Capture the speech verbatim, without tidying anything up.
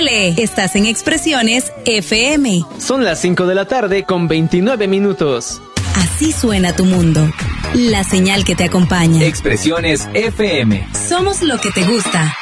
¡Súbele! Estás en Expresiones F M. Son las cinco de la tarde con veintinueve minutos. Así suena tu mundo. La señal que te acompaña. Expresiones F M. Somos lo que te gusta.